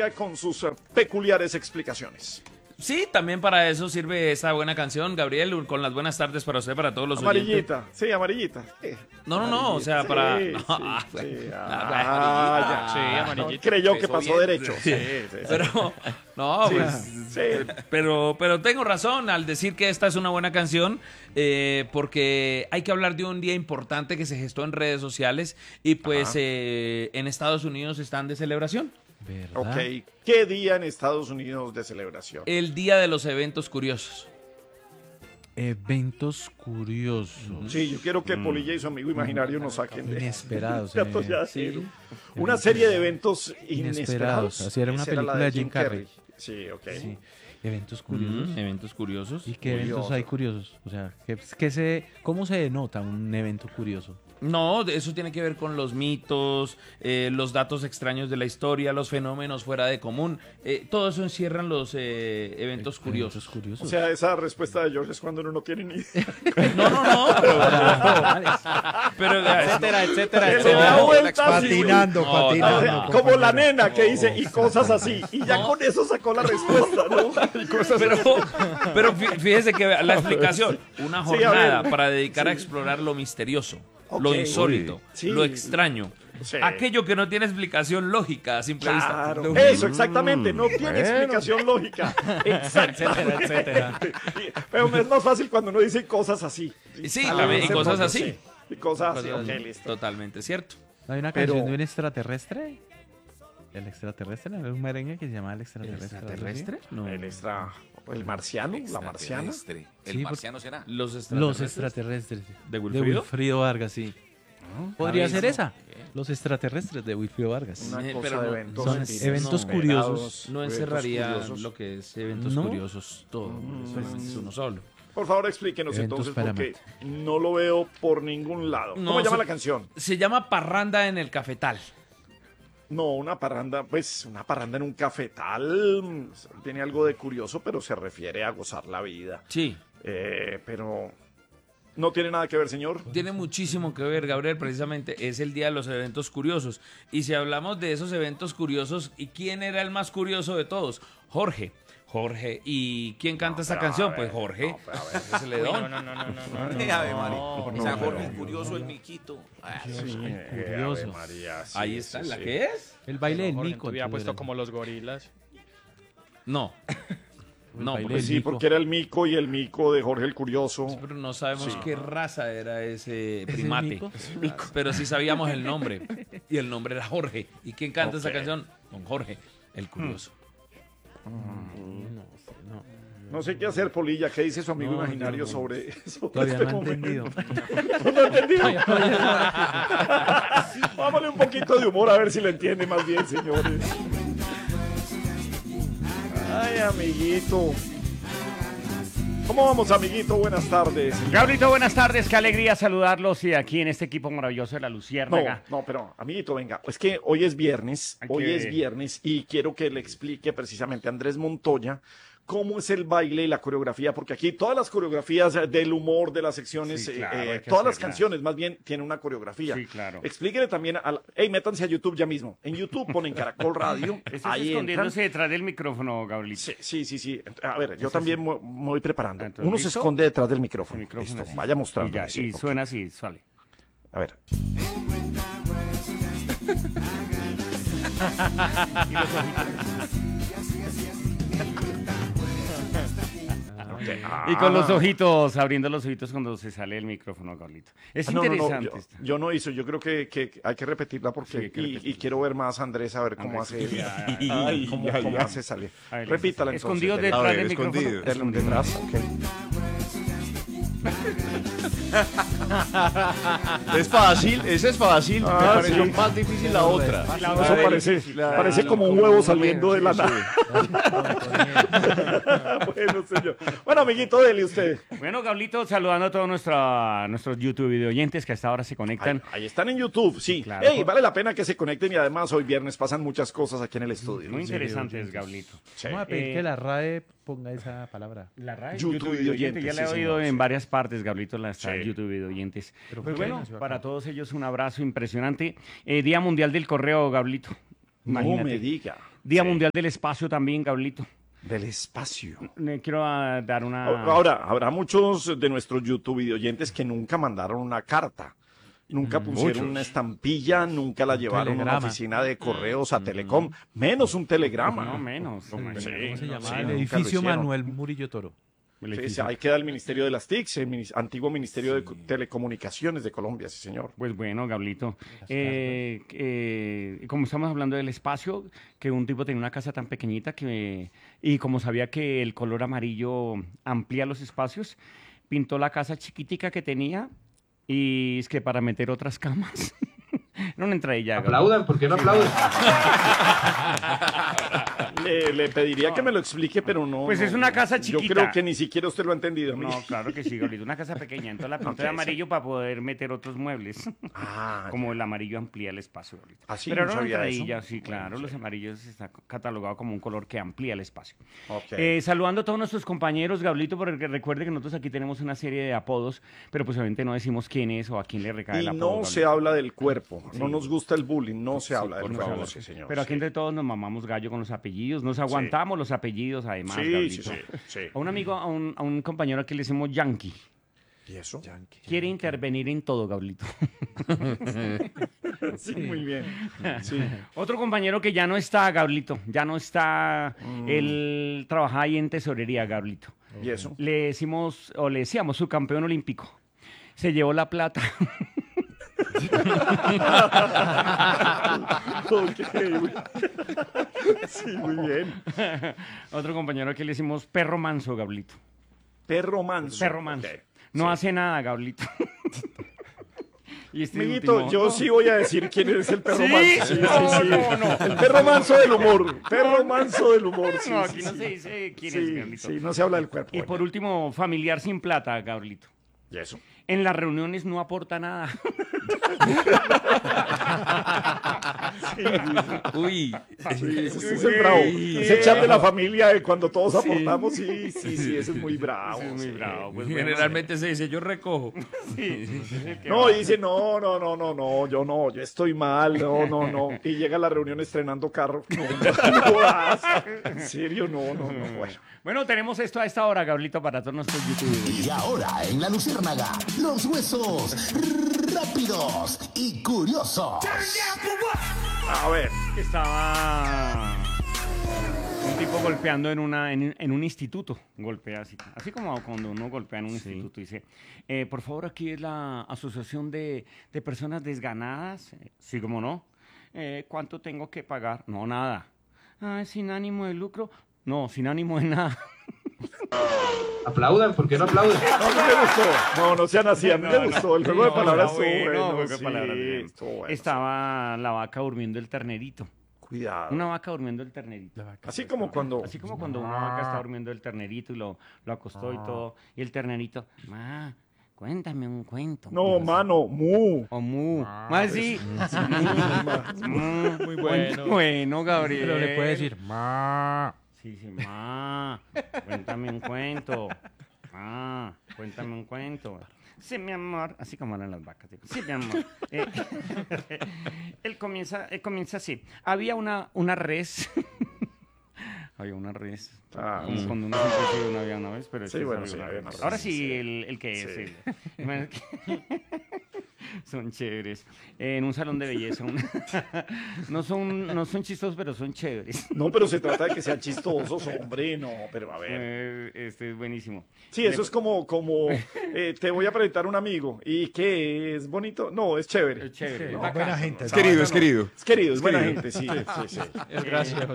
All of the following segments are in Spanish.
música con sus peculiares explicaciones. Sí, también para eso sirve esa buena canción, Gabriel, con las buenas tardes para usted, para todos los oyentes. Amarillita, sí, amarillita. Sí. No, o sea, para... Sí, amarillita. amarillita. Creyó que pasó derecho. Sí. Pero, no, Sí, pues, sí. pero tengo razón al decir que esta es una buena canción, porque hay que hablar de un día importante que se gestó en redes sociales y pues en Estados Unidos están de celebración. ¿Verdad? Ok, ¿qué día en Estados Unidos de celebración? El día de los eventos curiosos. Eventos curiosos. Sí, yo quiero que Polilla y su amigo imaginario nos saquen de Inesperados. de atolladero. Sí. Una serie de eventos inesperados. Así era una Esa película la de Jim Carrey. Sí, ok. Sí. Eventos curiosos. Eventos curiosos. ¿Y qué eventos Curioso. hay curiosos? O sea, ¿cómo se denota un evento curioso? No, eso tiene que ver con los mitos, los datos extraños de la historia, los fenómenos fuera de común. Todo eso encierran los eventos curiosos. O sea, esa respuesta de George es cuando uno no tiene ni idea. No, pero etcétera, etcétera, Que le da vueltas y- Patinando, No, patinando. Como la nena que dice y cosas así. Y ya con eso sacó la respuesta, ¿no? pero fíjese que la explicación, una Sí, a jornada ver. para dedicar a explorar lo misterioso, lo Ok. insólito, Sí. lo extraño, Sí. aquello que no tiene explicación lógica a simple Claro, vista. eso exactamente, no tiene explicación lógica. Exactamente. Pero es más fácil cuando uno dice cosas así. Sí, Ah, también, y ese cosas rollo, así. sí. Y cosas así, Cosas ok, así. listo. Totalmente cierto. ¿Hay una Pero- canción de un extraterrestre? ¿El extraterrestre? ¿No? Un merengue que se llama El extraterrestre. ¿algo así? ¿Extraterrestre? No. El marciano, la marciana. Extraterrestre. Sí, ¿El marciano será? Los Los extraterrestres. extraterrestres. ¿De Wilfrido? Wilfrido Vargas, sí. Podría cabeza. ser esa. Los extraterrestres de Wilfrido Vargas. Una cosa pero de no- eventos, son eventos curiosos. No eventos encerraría curiosos. lo que es eventos ¿No? curiosos todo. Es uno solo. Por favor, explíquenos Eventos entonces, porque Paramount. no lo veo por ningún lado. No, ¿Cómo se llama se- la canción? Se llama Parranda en el Cafetal. No, una parranda, pues una parranda en un cafetal. Tiene algo de curioso, pero se refiere a gozar la vida. Sí. Pero no tiene nada que ver, señor. Tiene muchísimo que ver, Gabriel, precisamente es el día de los eventos curiosos. Y si hablamos de esos eventos curiosos, ¿y quién era el más curioso de todos? Jorge. ¿Y quién canta esa pero, canción? a Pues ver, Jorge. no, pero a ver. Ese Ledón. Ave María. no, San pero- Jorge el curioso, el miquito. Curioso. Ave María, sí, Ahí sí, está, sí. ¿la qué es? El baile del Jorge, mico. había entonces puesto era. como los gorilas. No. No, baile porque Pues del sí, mico. porque era el mico y el mico de Jorge el Curioso. pero no sabemos qué raza era ese ¿Ese primate. mico? Pero sí sabíamos el nombre. Y el nombre era Jorge. ¿Y quién canta esa Ok. canción? Don Jorge, el curioso. No sé qué hacer, Polilla. ¿Qué dice su amigo No, imaginario no. sobre Todavía este no he momento? entendido. No he entendido. Vámonos un poquito de humor a ver si lo entiende más bien, señores. Ay, amiguito. ¿Cómo vamos, amiguito? Buenas tardes. Gabrielito, buenas tardes, qué alegría saludarlos y aquí en este equipo maravilloso de la Luciérnaga. No, pero, amiguito, venga. Es que hoy es viernes. Hay Hoy que- es viernes y quiero que le explique precisamente a Andrés Montoya cómo es el baile y la coreografía, porque aquí todas las coreografías del humor de las secciones, Sí, claro, hay que todas las hacerlas. canciones más bien tienen una coreografía. Sí, claro. Explíquele también Hey, métanse a YouTube ya mismo. En YouTube ponen Caracol Radio. Estás ahí entran. escondiéndose detrás del micrófono, Gabrielito. Sí. A ver, yo también me voy preparando. Entonces, Uno se ¿listo? esconde detrás del micrófono. El micrófono Listo, así. vaya mostrando. Y, ya, Sí, y ok. suena así, sale. A ver. Y con los ojitos, abriendo los ojitos cuando se sale el micrófono, Gabrielito. Es No, interesante. yo no hizo, yo creo que hay que repetirla porque Sí, hay que repetirla. y quiero ver más a Andrés a ver cómo Andrés, hace, ay, cómo hace salir. A ver, Repítala entonces. escondidos dele. detrás A ver, del micrófono. escondidos. Detrás, ok. Es fácil, ese es fácil. Ah, Me pareció sí. más difícil la otra. Eso parece como un huevo saliendo de la nada. Bueno, señor. Bueno, amiguito, dele usted. Bueno, Gabrielito, saludando a todos nuestros YouTube video oyentes que hasta ahora se conectan. Ahí están en YouTube, sí. Claro. Ey, vale la pena que se conecten y además hoy viernes pasan muchas cosas aquí en el estudio. Muy interesantes, Gabrielito. Sí. Vamos a pedir que la RAE ponga esa palabra. La radio, YouTube Video Oyentes, ya la he sí, oído señor, en sí. varias partes, Gabrielito, la Sí. YouTube Video Oyentes. Pero Pues ¿por qué bueno, nació acá? para todos ellos un abrazo impresionante. Día Mundial del Correo, Gabrielito. No Imagínate. me diga. Día Sí. Mundial del Espacio también, Gablito. Del espacio. Le quiero dar una... Ahora, habrá muchos de nuestros YouTube videoyentes que nunca mandaron una carta. Nunca pusieron una estampilla, nunca la llevaron a una telegrama. oficina de correos, a Telecom, menos un telegrama. No, menos. Sí, ¿Cómo se sí, llamaba? nunca El lo edificio hicieron. Manuel Murillo Toro. Sí, sí, ahí queda el Ministerio de las TICs, el antiguo Ministerio de Telecomunicaciones de Colombia, sí, señor. Pues bueno, Gablito, como estamos hablando del espacio, que un tipo tenía una casa tan pequeñita y como sabía que el color amarillo amplía los espacios, pintó la casa chiquitica que tenía y es que para meter otras camas. No una entradilla. Gablito. Aplaudan, ¿por qué no aplauden? Le pediría que me lo explique, pero no. Pues no, es una no. casa Yo chiquita. creo que ni siquiera usted lo ha entendido. No, claro que sí, Gablito, una casa pequeña, entonces la pinté Ok, de amarillo para poder meter otros muebles. Ah, Como el amarillo amplía el espacio, Gablito. ¿Ah, sí? Pero No era una sabía eso. entradilla, sí, claro, Bueno, los sí. amarillos está catalogado como un color que amplía el espacio. ok. Saludando a todos nuestros compañeros, Gablito, porque recuerde que nosotros aquí tenemos una serie de apodos, pero pues obviamente no decimos quién es o a quién le recae el Y apodo. no se Gablito. habla del cuerpo, no nos gusta el bullying, no se Sí, habla del por cuerpo, favor. sí, señor. Pero aquí sí. entre todos nos mamamos gallo con los apellidos, nos aguantamos los apellidos además, Sí, sí, Gablito. sí, sí. A un amigo, a un compañero aquí le decimos Yankee. ¿Y eso? Quiere intervenir en todo, Gablito. Sí, muy bien. Sí. Otro compañero que ya no está, Gablito, ya no está, Mm. él trabajaba ahí en tesorería, Gablito. ¿Y eso? Le decimos, o le decíamos, su campeón olímpico. Se llevó la plata. Ok. Sí, muy bien. Otro compañero que le decimos perro manso, Gablito. Perro manso. Perro manso. Ok. No hace nada, Gablito. Y este Amiguito, último- yo sí voy a decir quién es el perro ¿Sí? manso. Sí, No, sí, sí. no. El perro manso del humor. Perro manso del humor. Sí, No, sí, aquí no sí. se dice quién Sí, es, Gablito. sí, no se habla del cuerpo. Y por último, familiar sin plata, Gablito. ¿Y eso? En las reuniones no aporta nada. Uy. Sí, ese sí es el bravo. Ese chat de la familia de cuando todos aportamos, sí, sí, sí, ese es muy bravo. Ese es muy sí. bravo. Pues bueno, Generalmente se dice, yo recojo. No, y dice, no, yo estoy mal, no. Y llega a la reunión estrenando carro. No vas. En serio, no. Bueno. Bueno, tenemos esto a esta hora, Gablito, para todos nuestros youtubers. Y ahora en La Luciérnaga, los huesos rápidos y curiosos. A ver. Estaba un tipo golpeando en un instituto. Golpea así como cuando uno golpea en un instituto. Dice, por favor, aquí es la asociación de personas desganadas. Sí, como no. ¿Cuánto tengo que pagar? No, nada. Ah, sin ánimo de lucro. No, sin ánimo de nada. Aplaudan, ¿por qué no aplauden? No, me gustó. No sean así. A mí me gustó. El juego de palabras estuvo bueno, bueno. juego de Sí, palabras, bien. estuvo bueno. Estaba la vaca durmiendo el ternerito. Cuidado. Una vaca durmiendo el ternerito. Así como cuando... Así como cuando una vaca está durmiendo el ternerito y lo acostó y todo. Y el ternerito, ma, cuéntame un cuento. No, mano, mu. O mu. Más sí. Muy bueno. Bueno, Gabriel. Pero le puede decir, ma. Sí, ma. Cuéntame un cuento. Ma, cuéntame un cuento. Sí, mi amor. Así como eran las vacas. Digo, sí, mi amor. Él comienza así. Había una res. Había una res. Ah, Como sí. cuando uno siempre dice una había una vez, pero Sí, este bueno, había sí, una había res. una res, Ahora sí, sí, sí. el que es. Sí. Son chéveres. En un salón de belleza. No son chistosos, pero son chéveres. No, pero se trata de que sean chistosos, hombre, no, pero a ver. Este es buenísimo. Sí, eso es como te voy a presentar un amigo. ¿Y qué es bonito? No, es chévere. Es chévere. Sí, es buena bacano. gente. Es querido, es querido. Es querido, es buena gente, sí, sí, sí. Es gracioso.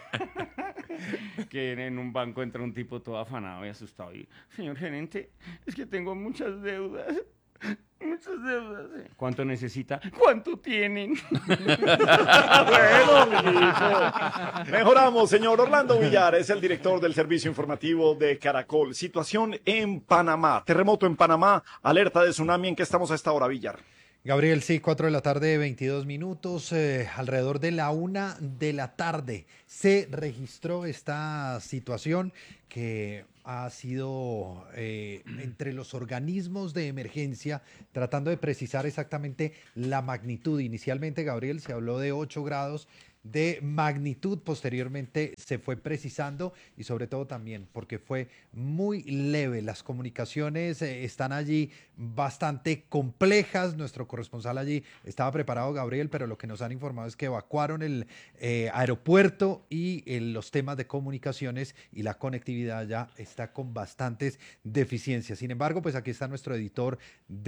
Que en un banco entra un tipo todo afanado y asustado. Y, señor gerente, es que tengo muchas deudas. Muchas deudas. ¿Cuánto necesita? ¿Cuánto tienen? Bueno, mijito. Mejoramos, señor Orlando Villar, es el director del servicio informativo de Caracol. Situación en Panamá, terremoto en Panamá, alerta de tsunami. ¿En qué estamos a esta hora, Villar? Gabriel, sí, 4 de la tarde, 22 minutos, alrededor de la 1 de la tarde se registró esta situación que ha sido entre los organismos de emergencia tratando de precisar exactamente la magnitud. Inicialmente, Gabriel, se habló de 8 grados de magnitud. Posteriormente se fue precisando y sobre todo también porque fue muy leve. Las comunicaciones están allí bastante complejas. Nuestro corresponsal allí estaba preparado, Gabriel, pero lo que nos han informado es que evacuaron el aeropuerto y los temas de comunicaciones y la conectividad ya está con bastantes deficiencias. Sin embargo, pues aquí está nuestro editor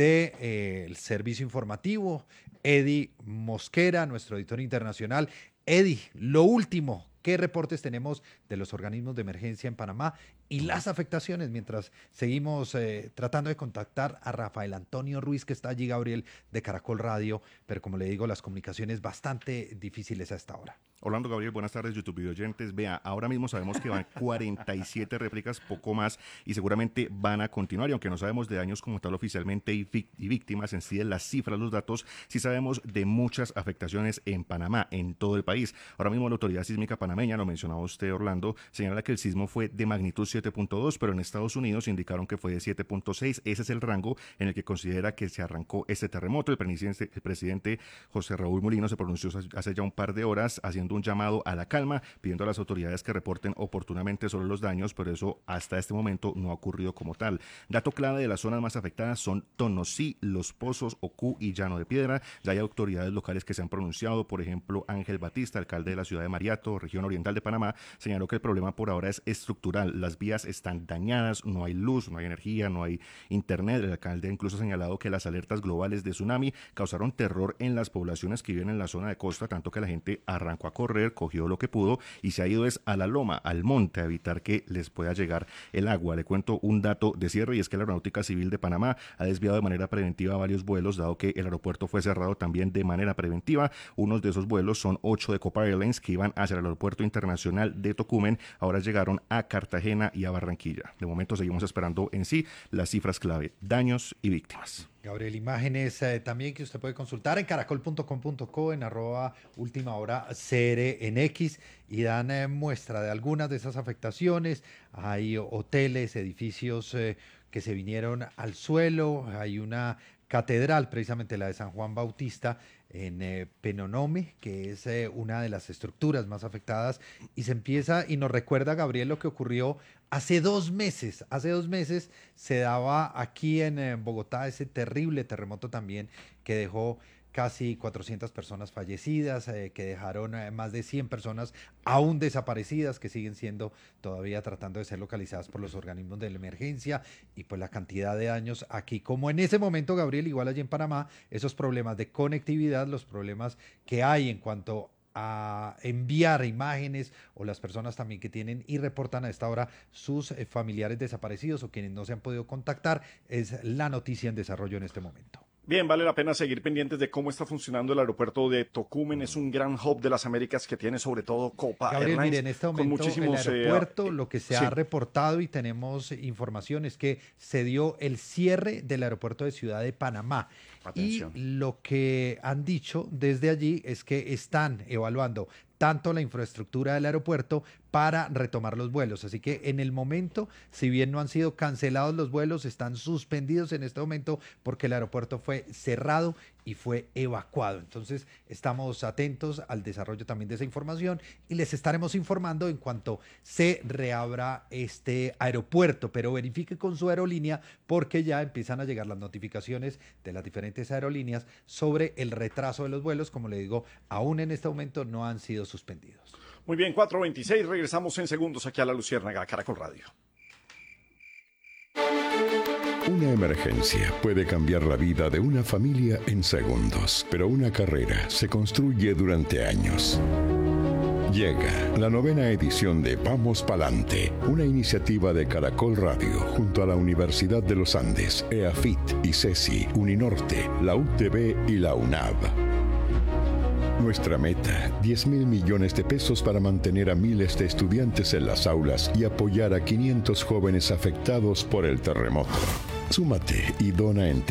del servicio informativo, Eddie Mosquera, nuestro editor internacional. Eddie, lo último, ¿qué reportes tenemos de los organismos de emergencia en Panamá y las afectaciones mientras seguimos tratando de contactar a Rafael Antonio Ruiz, que está allí, Gabriel, de Caracol Radio, pero como le digo, las comunicaciones bastante difíciles a esta hora? Orlando, Gabriel, buenas tardes, YouTube video oyentes. Vea, ahora mismo sabemos que van 47 réplicas, poco más, y seguramente van a continuar. Y aunque no sabemos de daños como tal oficialmente y víctimas en sí de las cifras, los datos, sí sabemos de muchas afectaciones en Panamá, en todo el país. Ahora mismo la Autoridad Sísmica Panameña, lo mencionaba usted, Orlando, señala que el sismo fue de magnitud 7.2, pero en Estados Unidos indicaron que fue de 7.6. Ese es el rango en el que considera que se arrancó este terremoto. El presidente José Raúl Mulino se pronunció hace ya un par de horas haciendo un llamado a la calma, pidiendo a las autoridades que reporten oportunamente sobre los daños, pero eso hasta este momento no ha ocurrido como tal. Dato clave de las zonas más afectadas son Tonosí, Los Pozos, Ocú y Llano de Piedra. Ya hay autoridades locales que se han pronunciado, por ejemplo, Ángel Batista, alcalde de la ciudad de Mariato, región oriental de Panamá, señaló que el problema por ahora es estructural. Las vías están dañadas, no hay luz, no hay energía, no hay internet. El alcalde incluso ha señalado que las alertas globales de tsunami causaron terror en las poblaciones que viven en la zona de costa, tanto que la gente arrancó a correr, cogió lo que pudo y se ha ido a la loma, al monte, a evitar que les pueda llegar el agua. Le cuento un dato de cierre y es que la Aeronáutica Civil de Panamá ha desviado de manera preventiva varios vuelos, dado que el aeropuerto fue cerrado también de manera preventiva. Unos de esos vuelos son 8 de Copa Airlines que iban hacia el aeropuerto internacional de Tocumen, ahora llegaron a Cartagena y a Barranquilla. De momento seguimos esperando en sí las cifras clave, daños y víctimas. Gabriel, imágenes también que usted puede consultar en caracol.com.co, en @ultimahora.cr en X, y dan muestra de algunas de esas afectaciones. Hay hoteles, edificios que se vinieron al suelo, hay una catedral, precisamente la de San Juan Bautista, en Penonomé, que es una de las estructuras más afectadas, y se empieza, y nos recuerda, Gabriel, lo que ocurrió hace 2 meses. Hace 2 meses se daba aquí en Bogotá ese terrible terremoto también que dejó casi 400 personas fallecidas, que dejaron más de 100 personas aún desaparecidas, que siguen siendo todavía tratando de ser localizadas por los organismos de la emergencia, y pues la cantidad de daños aquí, como en ese momento, Gabriel, igual allí en Panamá, esos problemas de conectividad, los problemas que hay en cuanto a enviar imágenes, o las personas también que tienen y reportan a esta hora sus familiares desaparecidos o quienes no se han podido contactar, es la noticia en desarrollo en este momento. Bien, vale la pena seguir pendientes de cómo está funcionando el aeropuerto de Tocumen. Es un gran hub de las Américas que tiene sobre todo Copa Gabriel, Airlines. Mire, en este momento el aeropuerto, lo que se ha reportado y tenemos información es que se dio el cierre del aeropuerto de Ciudad de Panamá. Atención. Y lo que han dicho desde allí es que están evaluando tanto la infraestructura del aeropuerto para retomar los vuelos. Así que en el momento, si bien no han sido cancelados los vuelos, están suspendidos en este momento porque el aeropuerto fue cerrado y fue evacuado. Entonces estamos atentos al desarrollo también de esa información y les estaremos informando en cuanto se reabra este aeropuerto, pero verifique con su aerolínea porque ya empiezan a llegar las notificaciones de las diferentes aerolíneas sobre el retraso de los vuelos. Como le digo, aún en este momento no han sido suspendidos. Muy bien, 4:26, regresamos en segundos aquí a La Luciérnaga, Caracol Radio. Una emergencia puede cambiar la vida de una familia en segundos, pero una carrera se construye durante años. Llega la 9ª edición de Vamos Palante, una iniciativa de Caracol Radio junto a la Universidad de los Andes, EAFIT, ICESI, Uninorte, la UTB y la UNAV. Nuestra meta, 10.000 millones de pesos para mantener a miles de estudiantes en las aulas y apoyar a 500 jóvenes afectados por el terremoto. Súmate y dona en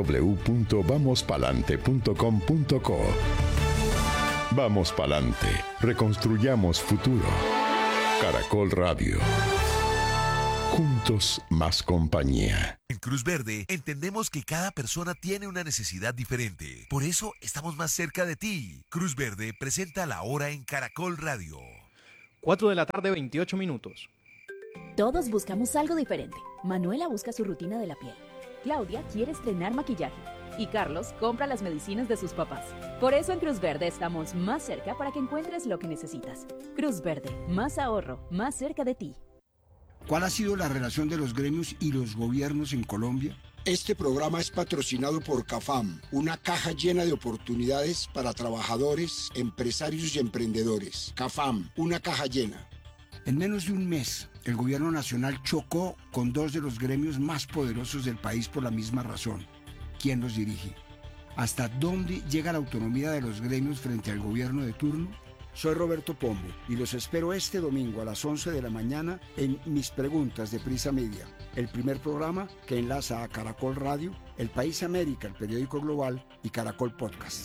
www.vamospalante.com.co. Vamos Palante, reconstruyamos futuro. Caracol Radio. Juntos más compañía. En Cruz Verde entendemos que cada persona tiene una necesidad diferente. Por eso estamos más cerca de ti. Cruz Verde presenta La Hora en Caracol Radio. 4 de la tarde, 28 minutos. Todos buscamos algo diferente. Manuela busca su rutina de la piel. Claudia quiere estrenar maquillaje. Y Carlos compra las medicinas de sus papás. Por eso en Cruz Verde estamos más cerca para que encuentres lo que necesitas. Cruz Verde, más ahorro, más cerca de ti. ¿Cuál ha sido la relación de los gremios y los gobiernos en Colombia? Este programa es patrocinado por CAFAM, una caja llena de oportunidades para trabajadores, empresarios y emprendedores. CAFAM, una caja llena. En menos de un mes, el gobierno nacional chocó con dos de los gremios más poderosos del país por la misma razón. ¿Quién los dirige? ¿Hasta dónde llega la autonomía de los gremios frente al gobierno de turno? Soy Roberto Pombo y los espero este domingo a las 11 de la mañana en Mis Preguntas de Prisa Media, el primer programa que enlaza a Caracol Radio, El País América, el periódico global y Caracol Podcast.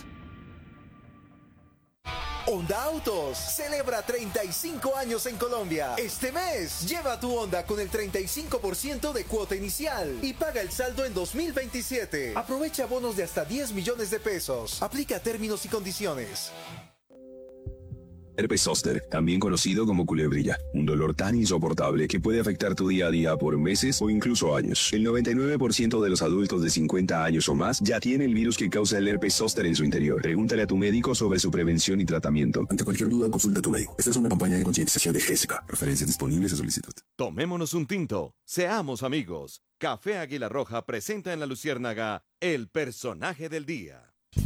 Honda Autos celebra 35 años en Colombia. Este mes, lleva tu Honda con el 35% de cuota inicial y paga el saldo en 2027. Aprovecha bonos de hasta 10 millones de pesos. Aplica términos y condiciones. Herpes zóster, también conocido como culebrilla, un dolor tan insoportable que puede afectar tu día a día por meses o incluso años. El 99% de los adultos de 50 años o más ya tiene el virus que causa el herpes zóster en su interior. Pregúntale a tu médico sobre su prevención y tratamiento. Ante cualquier duda, consulta a tu médico. Esta es una campaña de concientización de Jessica. Referencias disponibles a solicitud. Tomémonos un tinto. Seamos amigos. Café Águila Roja presenta en La Luciérnaga el personaje del día.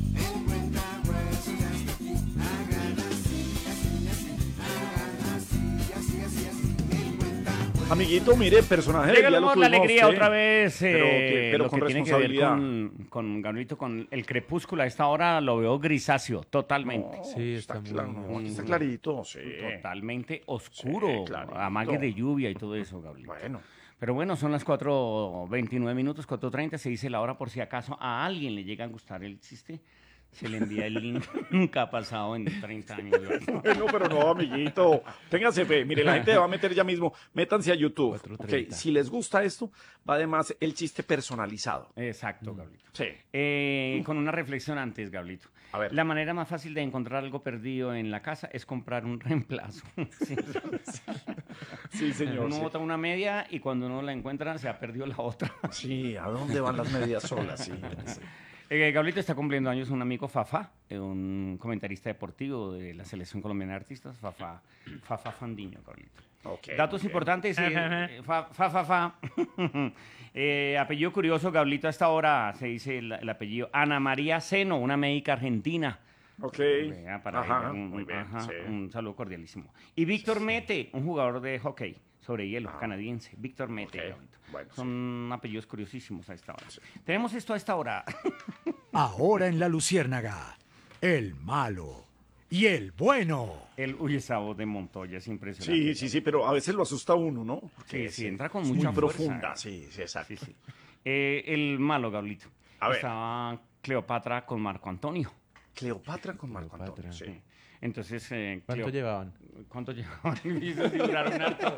Amiguito, mire, personaje del día lo Llegamos tuvimos la alegría usted, otra vez, pero lo con que tiene que ver responsabilidad. con Gabrielito, con el crepúsculo. A esta hora lo veo grisáceo, totalmente. No, sí, está clarito, sí. Totalmente oscuro, clarito. amague de lluvia y todo eso, Gabrielito. Bueno. Pero bueno, son las 4:29 minutos, 4:30, se dice la hora por si acaso a alguien le llega a gustar el chiste. Se le envía el link. Nunca ha pasado en 30 años. Bueno, pero no, amiguito. Ténganse fe. Mire, la gente va a meter ya mismo. Métanse a YouTube. Okay. Si les gusta esto, va además el chiste personalizado. Exacto, Gablito. Sí. Con una reflexión antes, Gablito. A ver. La manera más fácil de encontrar algo perdido en la casa es comprar un reemplazo. Sí, señor. Uno bota una media y cuando uno la encuentra se ha perdido la otra. Sí, ¿a dónde van las medias solas? Sí. Gablito, está cumpliendo años un amigo Fafá, un comentarista deportivo de la Selección Colombiana de Artistas, Fafá Fandiño, Gablito. Okay, datos importantes, apellido curioso, Gablito, a esta hora se dice el apellido Ana María Seno, una médica argentina. Ok. Para ella, muy bien, sí. Un saludo cordialísimo. Y Víctor Mete, un jugador de hockey sobre hielo canadiense. Víctor Mete. Okay. Bueno, son apellidos curiosísimos a esta hora. Sí. Tenemos esto a esta hora. Ahora en La Luciérnaga, el malo y el bueno. Esa voz de Montoya es impresionante. Sí, pero a veces lo asusta a uno, ¿no? Sí, entra con mucha muy fuerza. Profunda, sí, exacto. Sí. El malo, Gablito. A ver. Estaba Cleopatra con Marco Antonio. Cleopatra con Marco Antonio, sí. Entonces, ¿Cuánto llevaban? Y se duraron harto.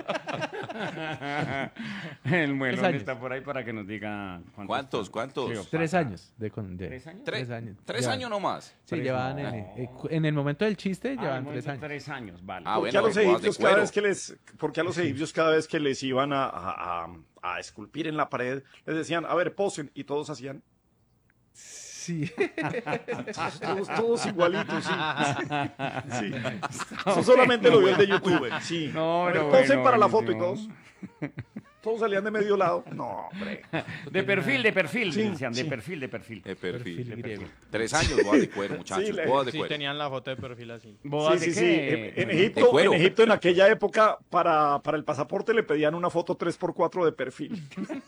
El muelón está por ahí para que nos diga ¿Cuántos? Cleopatra. 3 años. ¿3 años? 3 años. 3 años nomás. Sí, llevaban en el momento del chiste, llevaban 3 años. 3 años, vale. ¿Por qué a los egipcios cada vez que les iban a esculpir en la pared, les decían, a ver, posen, y todos hacían... Sí. Todos igualitos, sí. Eso solamente lo vio el de YouTube. Sí. No, pero posen para la foto y todos salían de medio lado. No, hombre. De perfil, sí, decían, sí. De perfil griego. 3 años, bodas de cuero, muchachos, Sí, bodas de Sí, cuero. tenían la foto de perfil así. Sí. En Egipto, en aquella época, para el pasaporte le pedían una foto 3x4 de perfil.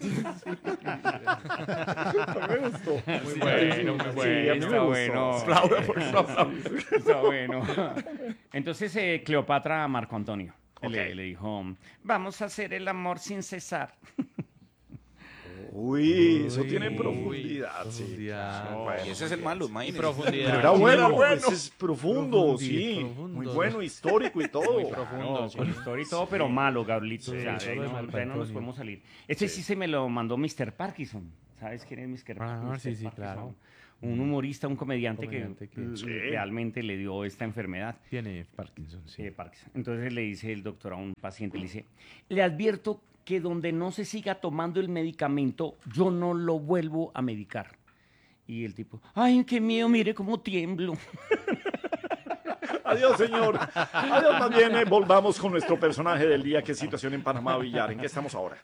Me gustó. Muy bueno, muy bueno. A mí me gustó. Aplauda, por favor. Está bueno. Entonces, Cleopatra a Marco Antonio. Le dijo, vamos a hacer el amor sin cesar. Uy, eso tiene profundidad, sí. Y ese es el malo, imagínese. Profundidad. Pero era bueno, bueno. ese es profundo, sí. Muy bueno, histórico y todo. Muy profundo, con historia y todo, pero malo, Gabrielito. Sí, O sea, eso de es ahí Marco no nos Antonio. podemos salir. Este sí se me lo mandó Mr. Parkinson. ¿Sabes quién es Mr. Parkinson? sí, sí, claro. Un humorista, un comediante, Comediante que- que Sí. realmente le dio esta enfermedad. Tiene Parkinson, sí. Parkinson. Entonces le dice el doctor a un paciente, le dice, le advierto que donde no se siga tomando el medicamento, yo no lo vuelvo a medicar. Y el tipo, ay, qué miedo, mire cómo tiemblo. Adiós, señor. Adiós, más bien volvamos con nuestro personaje del día. ¿Qué situación en Panamá, Villar? ¿En qué estamos ahora?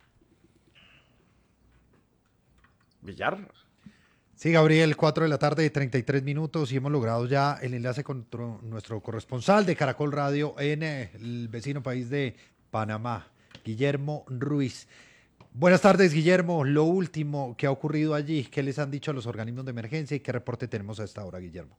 ¿Villar? Sí, Gabriel, 4 de la tarde, 33 minutos y hemos logrado ya el enlace con nuestro corresponsal de Caracol Radio en el vecino país de Panamá, Guillermo Ruiz. Buenas tardes, Guillermo. Lo último que ha ocurrido allí, ¿qué les han dicho a los organismos de emergencia y qué reporte tenemos a esta hora, Guillermo?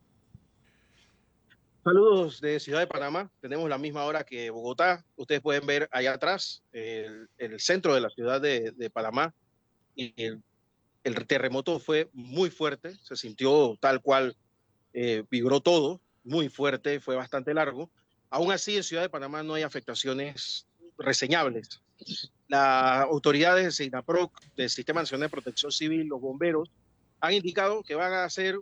Saludos de Ciudad de Panamá. Tenemos la misma hora que Bogotá. Ustedes pueden ver allá atrás el centro de la ciudad de Panamá. Y el terremoto fue muy fuerte. Se sintió tal cual, vibró todo, muy fuerte, fue bastante largo. Aún así, en Ciudad de Panamá no hay afectaciones reseñables. Las autoridades de SINAPROC, del Sistema Nacional de Protección Civil, los bomberos, han indicado que van a hacer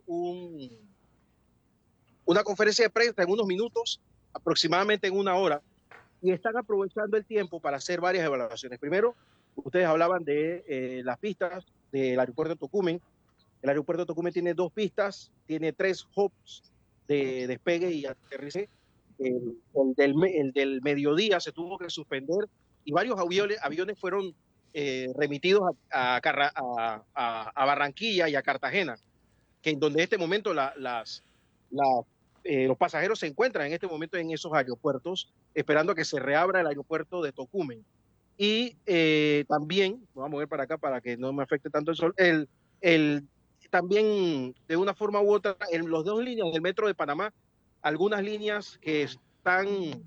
una conferencia de prensa en unos minutos, aproximadamente en una hora, y están aprovechando el tiempo para hacer varias evaluaciones. Primero, ustedes hablaban de las pistas del aeropuerto de Tocumen. El aeropuerto de Tocumen tiene 2 pistas, tiene 3 hubs de despegue y aterrizaje. El del mediodía se tuvo que suspender y varios aviones fueron remitidos a Barranquilla y a Cartagena, que en donde en este momento los pasajeros se encuentran en este momento en esos aeropuertos, esperando a que se reabra el aeropuerto de Tocumen. Y también, me voy a mover para acá para que no me afecte tanto el sol, también de una forma u otra, en las 2 líneas del metro de Panamá, algunas líneas que están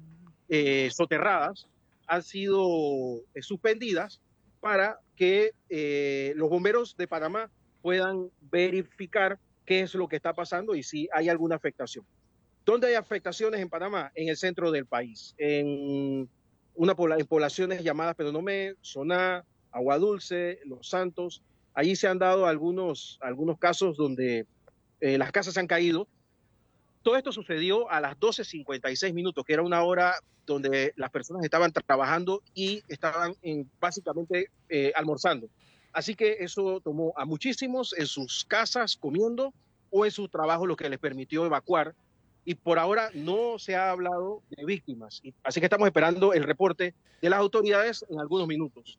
soterradas han sido suspendidas para que los bomberos de Panamá puedan verificar qué es lo que está pasando y si hay alguna afectación. ¿Dónde hay afectaciones en Panamá? En el centro del país, en poblaciones llamadas Penonomé, Soná, Agua Dulce, Los Santos. Allí se han dado algunos casos donde las casas se han caído. Todo esto sucedió a las 12:56 minutos, que era una hora donde las personas estaban trabajando y estaban básicamente almorzando. Así que eso tomó a muchísimos en sus casas comiendo o en su trabajo, lo que les permitió evacuar. Y por ahora no se ha hablado de víctimas. Así que estamos esperando el reporte de las autoridades en algunos minutos.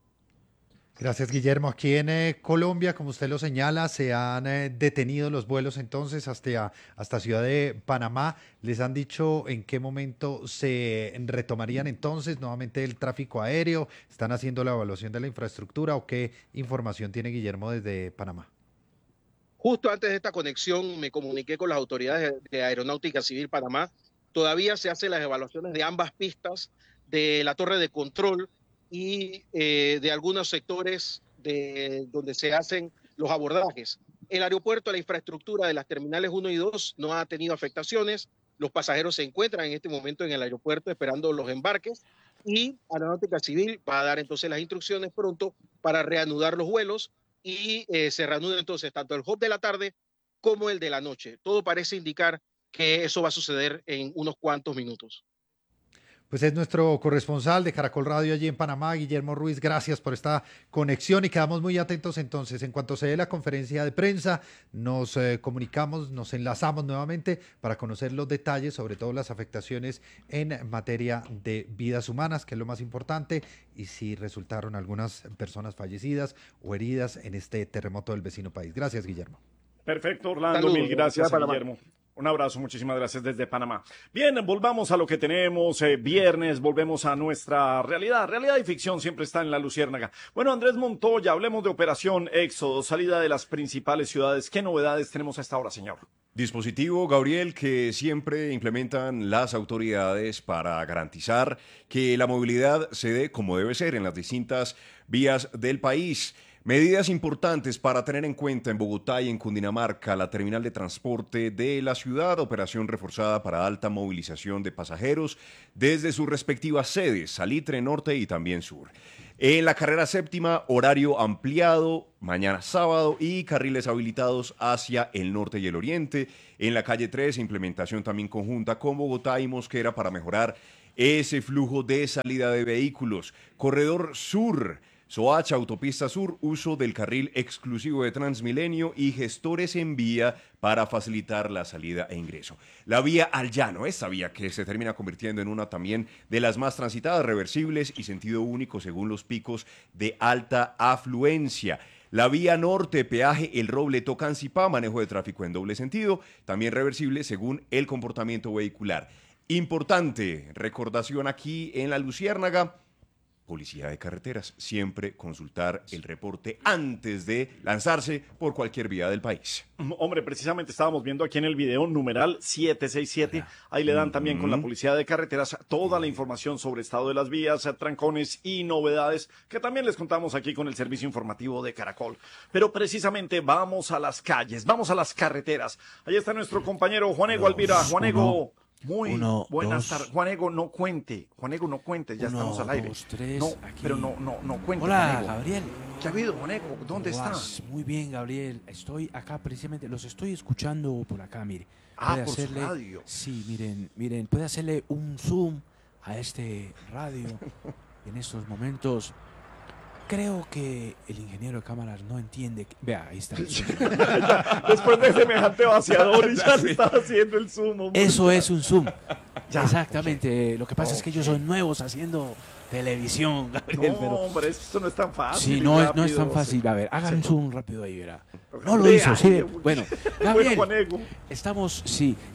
Gracias, Guillermo. Aquí en Colombia, como usted lo señala, se han detenido los vuelos entonces hasta Ciudad de Panamá. ¿Les han dicho en qué momento se retomarían entonces nuevamente el tráfico aéreo? ¿Están haciendo la evaluación de la infraestructura o qué información tiene Guillermo desde Panamá? Justo antes de esta conexión me comuniqué con las autoridades de Aeronáutica Civil Panamá. Todavía se hacen las evaluaciones de ambas pistas, de la torre de control y de algunos sectores donde se hacen los abordajes. El aeropuerto, la infraestructura de las terminales 1 y 2 no ha tenido afectaciones. Los pasajeros se encuentran en este momento en el aeropuerto esperando los embarques y Aeronáutica Civil va a dar entonces las instrucciones pronto para reanudar los vuelos y se reanuda entonces tanto el hub de la tarde como el de la noche. Todo parece indicar que eso va a suceder en unos cuantos minutos. Pues es nuestro corresponsal de Caracol Radio allí en Panamá, Guillermo Ruiz. Gracias por esta conexión y quedamos muy atentos entonces. En cuanto se dé la conferencia de prensa, nos comunicamos, nos enlazamos nuevamente para conocer los detalles, sobre todo las afectaciones en materia de vidas humanas, que es lo más importante, y si resultaron algunas personas fallecidas o heridas en este terremoto del vecino país. Gracias, Guillermo. Perfecto, Orlando. Saludos, Mil gracias, Panamá. Guillermo. Un abrazo, muchísimas gracias desde Panamá. Bien, volvamos a lo que tenemos. Viernes, volvemos a nuestra realidad. Realidad y ficción siempre está en la Luciérnaga. Bueno, Andrés Montoya, hablemos de Operación Éxodo, salida de las principales ciudades. ¿Qué novedades tenemos a esta hora, señor? Dispositivo, Gabriel, que siempre implementan las autoridades para garantizar que la movilidad se dé como debe ser en las distintas vías del país. Medidas importantes para tener en cuenta en Bogotá y en Cundinamarca, la terminal de transporte de la ciudad, operación reforzada para alta movilización de pasajeros desde sus respectivas sedes, Salitre Norte y también Sur. En la carrera séptima, horario ampliado, mañana sábado y carriles habilitados hacia el norte y el oriente. En la calle 3, implementación también conjunta con Bogotá y Mosquera para mejorar ese flujo de salida de vehículos. Corredor Sur, Soacha, Autopista Sur, uso del carril exclusivo de Transmilenio y gestores en vía para facilitar la salida e ingreso. La vía al llano, esta vía que se termina convirtiendo en una también de las más transitadas, reversibles y sentido único según los picos de alta afluencia. La vía norte, peaje El Roble, Tocancipá, manejo de tráfico en doble sentido, también reversible según el comportamiento vehicular. Importante recordación aquí en La Luciérnaga. Policía de Carreteras, siempre consultar el reporte antes de lanzarse por cualquier vía del país. Hombre, precisamente estábamos viendo aquí en el video numeral 767, ahí le dan también con la Policía de Carreteras toda la información sobre estado de las vías, trancones y novedades que también les contamos aquí con el servicio informativo de Caracol. Pero precisamente vamos a las calles, vamos a las carreteras. Ahí está nuestro compañero Juanego Alvira. Juanego. Muy buenas tardes. Juanego, no cuente, ya estamos al aire. 2, 3, no, aquí. pero no cuente. Hola, Juanego. Gabriel. ¿Qué ha habido, Juanego? ¿Dónde está? Muy bien, Gabriel. Estoy acá precisamente, los estoy escuchando por acá, mire. Por su radio. Sí, miren, puede hacerle un zoom a este radio en estos momentos. Creo que el ingeniero de cámaras no entiende. Vea, ahí está. Después de semejante vaciador y ya se está haciendo el zoom. Hombre. Eso es un zoom. Exactamente. Lo que pasa es que ellos son nuevos haciendo televisión, Gabriel. No, hombre, esto no es tan fácil. Sí, no es tan fácil. A ver, hagan un zoom rápido ahí, verá. No lo hizo, sí. Bueno, Gabriel, estamos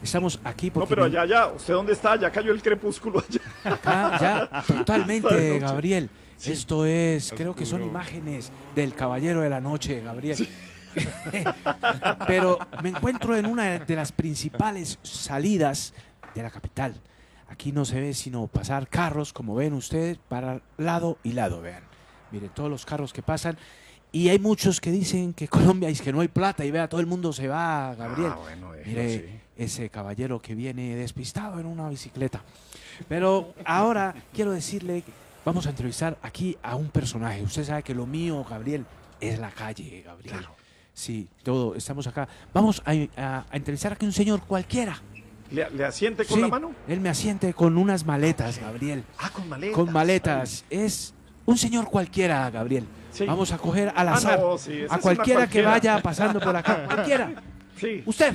aquí porque... No, pero allá, ¿usted dónde está? Ya cayó el crepúsculo allá. Acá, ya, totalmente, Gabriel. Sí. Esto es, creo que son imágenes del Caballero de la Noche, Gabriel. Sí. Pero me encuentro en una de las principales salidas de la capital. Aquí no se ve sino pasar carros, como ven ustedes, para lado y lado, vean. Miren, todos los carros que pasan. Y hay muchos que dicen que Colombia es que no hay plata y vea, todo el mundo se va, Gabriel. Mire, ese caballero que viene despistado en una bicicleta. Pero ahora quiero decirle... Vamos a entrevistar aquí a un personaje. Usted sabe que lo mío, Gabriel, es la calle, Gabriel. Claro. Sí, todo, estamos acá. Vamos a entrevistar aquí a un señor cualquiera. ¿Le asiente con la mano? Él me asiente con unas maletas, Gabriel. Con maletas. Con maletas. Es un señor cualquiera, Gabriel. Sí. Vamos a coger al azar a cualquiera que vaya pasando por acá. Cualquiera. Sí. Usted.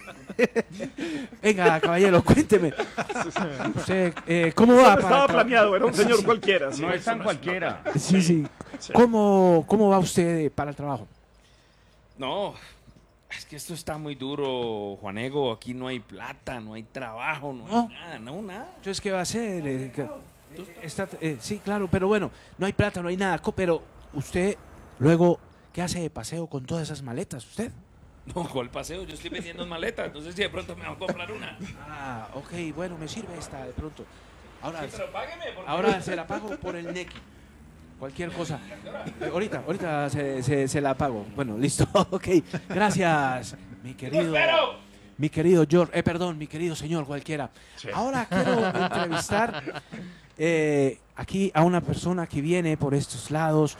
Venga, caballero, cuénteme. Usted, ¿cómo va? Estaba planeado, era un señor cualquiera. No es tan cualquiera. Sí. ¿Cómo va usted para el trabajo? No, es que esto está muy duro, Juanego. Aquí no hay plata, no hay trabajo, no hay nada. Entonces, ¿qué va a hacer? Sí, claro, pero bueno, no hay plata, no hay nada. Pero usted, luego, ¿qué hace de paseo con todas esas maletas, usted? No, ¿cuál paseo? Yo estoy vendiendo maletas, entonces si de pronto me voy a comprar una. Ok, bueno, me sirve esta de pronto. Ahora, sí, pero págueme. Ahora se la pago por el Nequi. Cualquier cosa. Ahorita se la pago. Bueno, listo. Ok, gracias, mi querido. Mi querido George, mi querido señor cualquiera. Sí. Ahora quiero entrevistar aquí a una persona que viene por estos lados.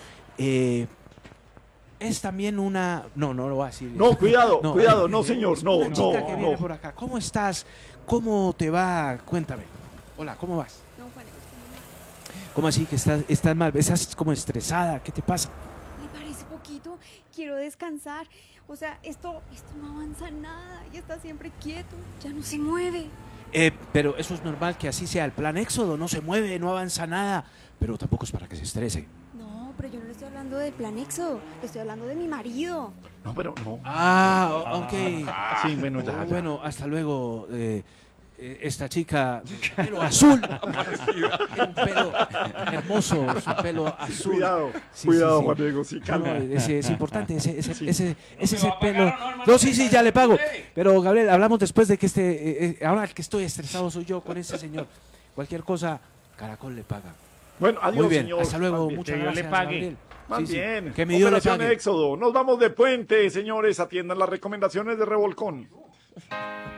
Es también una... No lo voy a decir. No, cuidado, no, señor, no. Una chica que viene por acá. ¿Cómo estás? ¿Cómo te va? Cuéntame. Hola, ¿cómo vas? ¿Cómo así que estás mal? ¿Estás como estresada? ¿Qué te pasa? Me parece poquito. Quiero descansar. O sea, esto no avanza nada. Ya está siempre quieto. Ya no se mueve. Pero eso es normal que así sea. El plan Éxodo no se mueve, no avanza nada. Pero tampoco es para que se estrese. Pero yo no le estoy hablando de plan Éxodo, le estoy hablando de mi marido. No, pero no. Ok. Sí, bueno, ya. Bueno, hasta luego. Esta chica, pelo azul, un pelo hermoso, su pelo azul. Cuidado, Juanego, sí, calma. Es importante, ese pelo. No, sí, ya le pago. Pero, Gabriel, hablamos después de que ahora el que estoy estresado soy yo con ese señor. Cualquier cosa, Caracol le paga. Bueno, adiós, muy bien, señor. hasta luego, muchas gracias, le pague. Gabriel. Más Sí, sí. bien. Que mi Dios le Operación pague. Éxodo. Nos vamos de puente, señores. Atiendan las recomendaciones de Revolcón.